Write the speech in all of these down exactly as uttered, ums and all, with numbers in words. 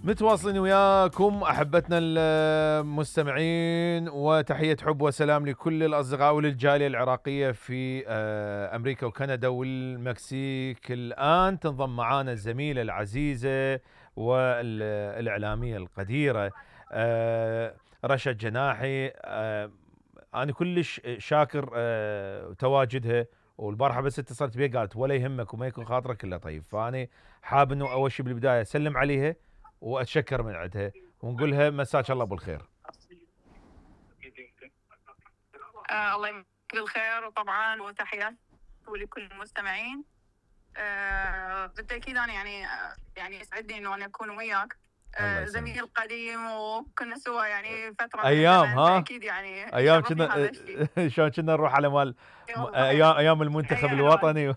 متواصلين وياكم احبتنا المستمعين، وتحيه حب وسلام لكل الاصدقاء وللجاليه العراقيه في امريكا وكندا والمكسيك. الان تنضم معنا الزميله العزيزه والاعلاميه القديره رشا جناحي. انا كلش شاكر تواجدها، والبارحه بس اتصلت بيها قالت ولا يهمك وما يكون خاطرك الا طيب، فانا حاب انه اول شيء بالبدايه اسلم عليها واتشكر من عندها ونقولها مساك الله بالخير. آه الله يمسك بالخير، وطبعا وتحيات ولكل المستمعين. آه بالتاكيد انا يعني آه يعني يسعدني انه انا اكون وياك، آه زميل قديم وكنا سوا يعني فتره ايام من ها اكيد يعني ايام كنا شلون كنا نروح على مال ايام ايام المنتخب أيام الوطني.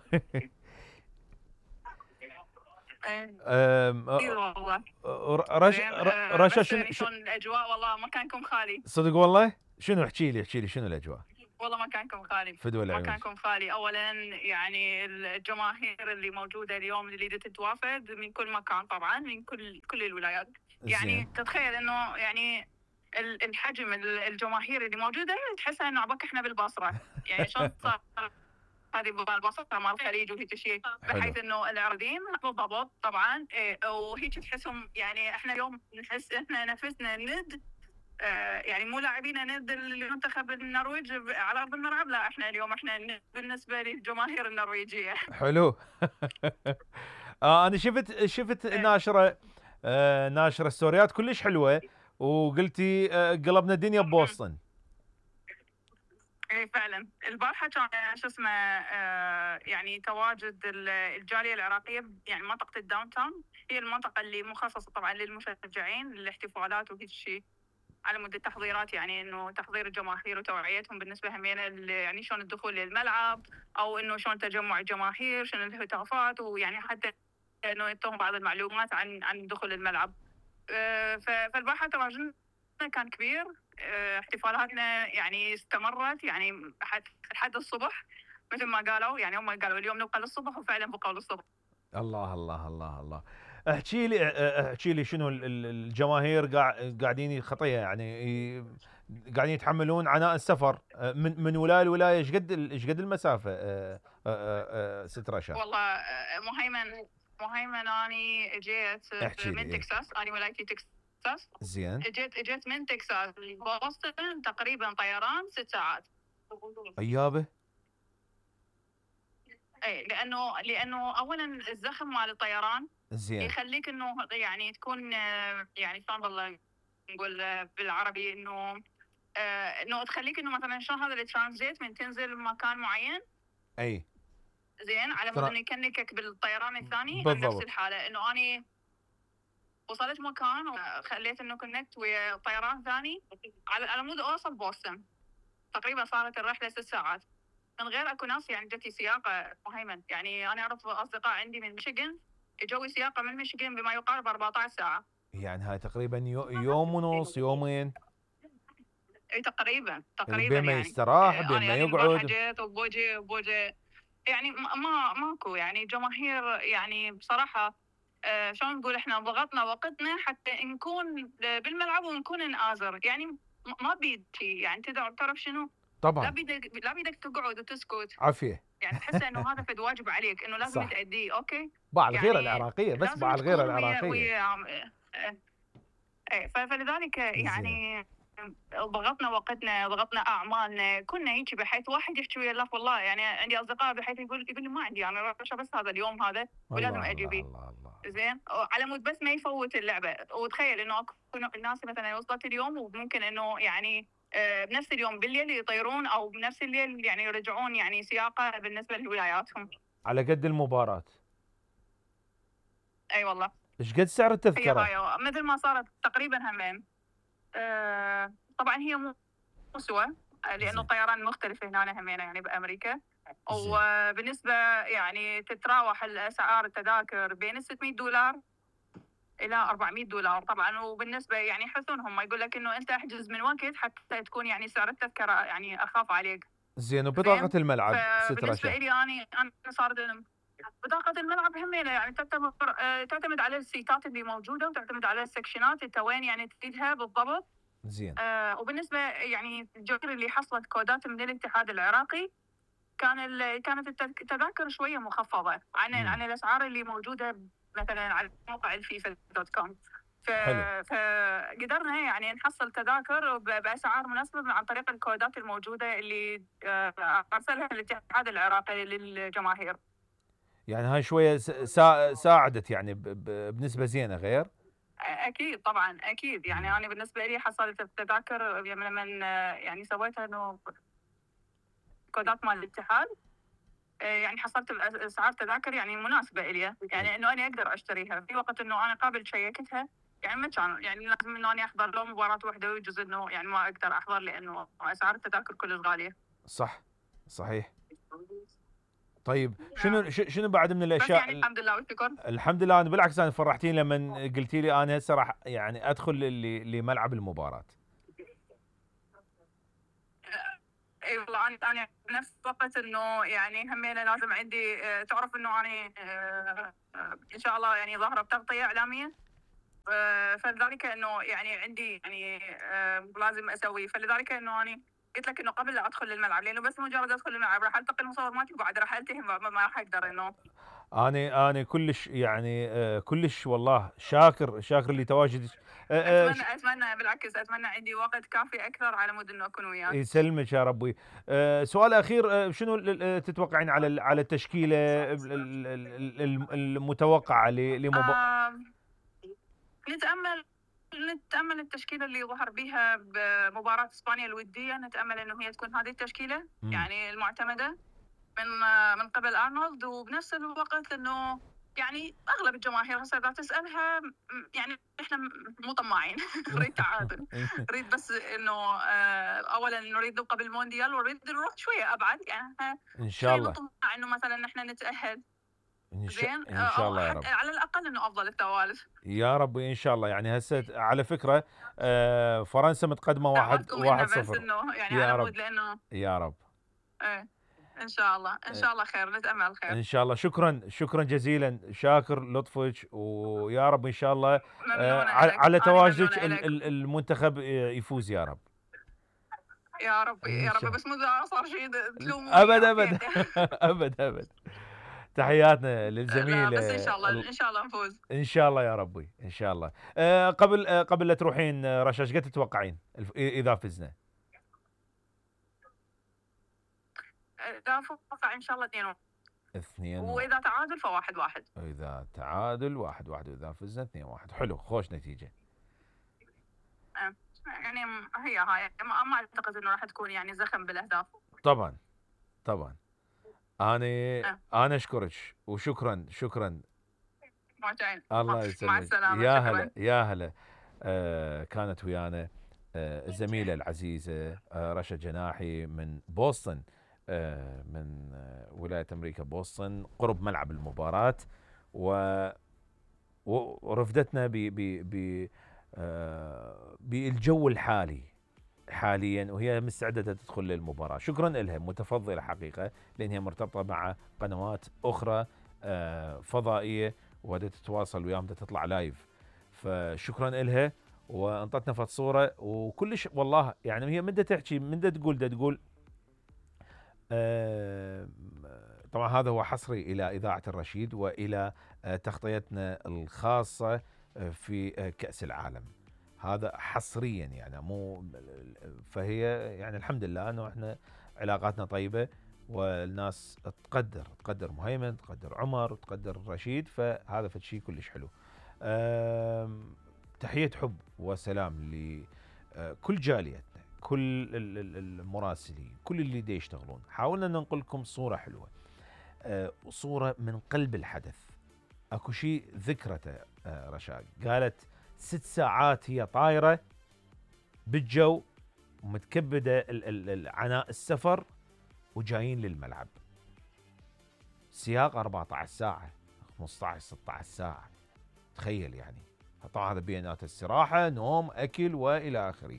رشا رشا شنو شلون الاجواء؟ والله مكانكم خالي صدق والله. شنو احكي لي احكي لي شنو الاجواء؟ والله مكانكم خالي فدوى العيون. مكانكم خالي. اولا يعني الجماهير اللي موجوده اليوم اللي تتوافد من كل مكان، طبعا من كل كل الولايات. يعني زين. تتخيل انه يعني الحجم الجماهير اللي موجوده تحسها انه عباك احنا بالبصره. يعني شلون صار هذه بالبصره مال الخليج وهيك شيء، بحيث انه العرضين بالضبط طبعا. إيه وهيك تحسهم يعني احنا اليوم نحس احنا نفسنا ند، آه يعني مو لاعبين ند المنتخب النرويج على ارض الملعب، لا احنا اليوم احنا ند بالنسبه للجماهير النرويجيه. حلو. آه انا شفت شفت ناشره آه ناشره ستوريات كلش حلوه، وقلتي آه قلبنا الدنيا ببوسطن. اي فعلا البارحه كان شو اسمه آه يعني تواجد الجاليه العراقيه يعني منطقه الداون تاون، هي المنطقه اللي مخصصه طبعا للمشجعين للاحتفالات وهيك شيء، على مود التحضيرات، يعني انه تحضير الجماهير وتوعيتهم بالنسبه همين يعني شلون الدخول للملعب، او انه شلون تجمع الجماهير، شنو الهتافات، ويعني حتى انه يعطوهم بعض المعلومات عن عن دخول الملعب. أه فالبارحه تواجدنا كان كبير. أه احتفالاتنا يعني استمرت يعني لحد الصبح مثل ما قالوا، يعني هم قالوا اليوم نبقى للصبح وفعلا بقوا للصبح. الله الله الله الله. احكي لي احكي لي شنو الجماهير قاعدين خطيه يعني قاعدين يتحملون عناء السفر من من ولايه لولايه، ايش قد ايش قد المسافه ست رشا؟ والله مهيمن مهيمن اني جيت من تكساس، انا ولايتي تكساس. زين. اجيت اجيت من تكساس لبوسطن تقريبا طيران ست ساعات. ايابه. اي لانه لانه اولا الزخم مال الطيران زين يخليك انه يعني تكون يعني شلون والله نقول بالعربي انه آه انه تخليك انه مثلا شلون هذا الترانزيت من تنزل بمكان معين. اي زين على مود انه يكنكك بالطيران الثاني. بالضبط. نفس الحاله انه اني وصلت مكان وخليت انه كونكت ويا طيران ثاني على على مود اوصل بوسطن. تقريبا صارت الرحله ست ساعات من غير اكو ناس يعني جتي سياقه مهيمن. يعني انا اعرف اصدقاء عندي من ميشيغان اجوا سياقه من ميشيغان بما يقارب أربعة عشر ساعه. يعني هاي تقريبا يوم ونص يومين. اي تقريبا تقريبا بين ما يعني يستراح بين ما يقعد. جيت وبوجي وبوجي يعني ما ماكو يعني جماهير يعني بصراحه. آه شلون نقول احنا ضغطنا وقتنا حتى نكون بالملعب ونكون نآزر. يعني ما بيدي يعني تعرف شنو طبعا لا بيدك لا بيدك تقعد وتسكت عافيه. يعني تحس انه هذا فد واجب عليك انه لازم تأديه. اوكي باع الغيره يعني العراقيه بس باع الغيره العراقيه. ويا اي فلذلك يعني ضغطنا وقتنا ضغطنا اعمالنا كنا هيك بحيث واحد يحكي ويا الله. والله يعني عندي اصدقاء بحيث يقول يقول لي ما عندي انا رشا بس هذا اليوم هذا ولازم اجي بيه. زين على مود بس ما يفوت اللعبه. وتخيل انه اكو الناس مثلا وصلت اليوم وممكن انه يعني بنفس اليوم بالليل يطيرون او بنفس الليل يعني يرجعون يعني سياقه بالنسبه لولاياتهم على قد المباراه. اي أيوة والله. ايش قد سعر التذكره؟ هي هاي مثل ما صارت تقريبا همين. أه طبعا هي مو سوا لانه الطيران مختلف هنا همين يعني بامريكا. وبالنسبه يعني تتراوح الاسعار التذاكر بين ستمية دولار الى أربعمية دولار طبعا. وبالنسبه يعني يحثونهم ما يقول لك انه انت احجز من وقت حتى تكون يعني سعر التذكره يعني اخاف عليك. زين وبطاقه الملعب ست رشا بالنسبه لي انا انا صارت بطاقة الملعب همينة يعني تعتمد آه، تعتمد على السيتات اللي موجودة، وتعتمد على السكشنات انت وين يعني تريدها بالضبط. زين. آه وبالنسبة يعني الجماهير اللي حصلت كودات من الاتحاد العراقي، كان ال- كانت التذ- التذاكر شوية مخفضة عن مم. عن الأسعار اللي موجودة مثلا على موقع الفيفا دوت كوم. ف... حلو. فقدرنا يعني نحصل تذاكر ب- بأسعار مناسبة عن طريق الكودات الموجودة اللي آه، أرسلها الاتحاد العراقي للجماهير. يعني هاي شويه س- سا- ساعدت يعني ب- ب- بنسبه زينه غير. اكيد طبعا اكيد يعني مم. انا بالنسبه لي حصلت التذاكر لما يعني سويتها انه كودات مال الاتحاد، يعني حصلت اسعار تذاكر يعني مناسبه لي، يعني انه انا اقدر اشتريها في وقت انه انا قبل شيكتها يعني ما كان يعني لازم انه انا احضر لو مباراه واحده ويجوز انه يعني ما اقدر احضر لانه اسعار التذاكر كلش غاليه. صح صحيح. طيب نعم. شنو ش- شنو بعد من بس الاشياء يعني ال- الحمد لله والشكر. الحمد لله. انا بالعكس انا فرحتيني لما قلتي لي انا هسه راح يعني ادخل ل- لملعب المباراه. اي والله انا انا بنفس الوقت انه يعني همينه لازم عندي آه، تعرف انه انا آه، آه، ان شاء الله يعني ظاهره بتغطيه اعلاميه، آه، فلذلك انه يعني عندي يعني آه، لازم اسوي، فلذلك انه انا قلت لك انه قبل لا ادخل الملعب، لانه بس مجرد ادخل الملعب راح التقي المصور مالتي وبعد راح التهم ما ما راح اقدر انه. انا انا كلش يعني آه، كلش والله شاكر شاكر لتواجدك. آه، آه، ش- اتمنى اتمنى بالعكس اتمنى عندي وقت كافي اكثر على مود انه اكون وياك. يسلمك يا ربي. آه، سؤال اخير، آه، شنو ال- ال- تتوقعين على ال- على التشكيله ال- ال- ال- ال- المتوقعه ل- لمبا آه نتامل نتامل التشكيله اللي ظهر بها بمباراه اسبانيا الوديه، نتامل انه هي تكون هذه التشكيله مم. يعني المعتمده من من قبل ارنولد، وبنفس الوقت انه يعني اغلب الجماهير هسه اذا تسالها م- يعني احنا م- مو طماعين نريد تعادل، نريد بس انه آه، اولا نريد نبقى بالمونديال ونريد نروح شويه ابعد يعني إحنا ان شاء شويه الله. نطمع انه مثلا احنا نتاهل ان شاء زين، آه، ان شاء او الله يا حتى رب. على الاقل انه افضل الثوالث. يا ربي ان شاء الله. يعني هسه على فكره آه، فرنسا متقدمه واحد دعواتكم إلنا واحد بس صفر. انه يعني على يا رب مود لانه يا رب. ايه ان شاء الله ان آه، شاء الله خير، نتامل خير. ان شاء الله. شكرا شكرا جزيلا. شاكر لطفك ويا رب ان شاء الله آه، ممنونه على لك، على انا تواجدك ممنونه ال- لك. ال- المنتخب يفوز يا رب. يا رب ان يا رب، شاء بس مو إذا صار شيء ابد تلوموني ابد اوكي. ابد ابد. تحياتنا لا للزميل بس ان آه، شاء الله ال- ان شاء الله نفوز. ان شاء الله يا ربي ان شاء الله. آه، قبل آه، قبل لا تروحين آه، رشا، ايش قد تتوقعين الف- اذا فزنا؟ اذا اتوقع ان شاء الله اثنين، اثنين و... واذا تعادل فواحد واحد. اذا تعادل واحد واحد، واذا فزنا اثنين واحد. حلو، خوش نتيجه. آه، يعني هي هاي ما, ما اعتقد انه راح تكون يعني زخم بالاهداف. طبعا طبعا. انا آه، انا اشكرك وشكرا شكرا. معتين. الله مع يسلمك. السلامه، يا هلا شكرا. يا هلا. آه كانت ويانا آه الزميله العزيزه آه رشا جناحي من بوسطن، آه من آه ولايه امريكا بوسطن، قرب ملعب المباراه. و ورفدتنا ب ب ب آه بالجو الحالي حاليا، وهي مستعده تدخل للمباراه. شكرا لها، متفضله حقيقه، لان هي مرتبطه مع قنوات اخرى آه فضائيه وبدها تتواصل وياهم، بدها تطلع لايف. فشكرا لها، وانطتنا فت صوره وكلش والله. يعني هي من بدها تحكي من بدها تقول بدها تقول آه طبعا هذا هو حصري الى اذاعه الرشيد والى آه تغطيتنا الخاصه آه في آه كاس العالم. هذا حصريا يعني مو. فهي يعني الحمد لله انه احنا علاقاتنا طيبه، والناس تقدر تقدر مهيمن، تقدر عمر، تقدر رشيد، فهذا فد شيء كلش حلو. تحيه حب وسلام لكل جاليتنا، كل المراسلين، كل اللي دي يشتغلون. حاولنا ننقل لكم صوره حلوه، صوره من قلب الحدث. اكو شيء ذكرته رشاق، قالت ست ساعات هي طايره بالجو ومتكبده عناء السفر وجايين للملعب. سياق أربعة عشر ساعه، خمسة عشر ستة عشر ساعه. تخيل يعني. طبعا هذا بينات استراحه، نوم، اكل والى اخره.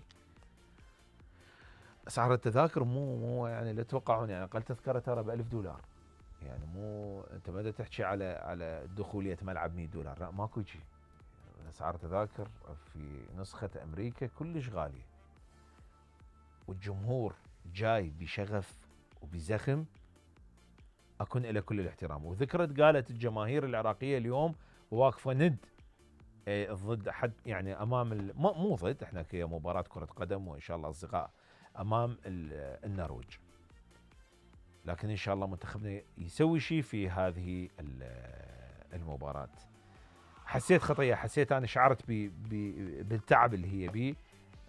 اسعار التذاكر مو مو يعني لا تتوقعون، يعني اقل تذكره ترى ب ألف دولار. يعني مو انت ما تحكي على على دخوليه ملعب مية دولار، لا ماكو شيء. اسعار تذاكر في نسخه امريكا كلش غاليه، والجمهور جاي بشغف وبزخم اكون له كل الاحترام. وذكرت قالت الجماهير العراقيه اليوم واقفه ند إيه، ضد حد، يعني امام ال... مو مو ضد، احنا كمباراه كره قدم وان شاء الله اصدقاء امام ال- النرويج، لكن ان شاء الله منتخبنا يسوي شيء في هذه ال- المباراه. حسيت خطيه، حسيت انا شعرت ب... ب... بالتعب اللي هي بيه.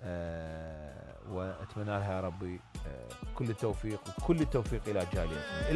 أه واتمنى لها يا ربي أه كل التوفيق، وكل التوفيق الى جاليتنا.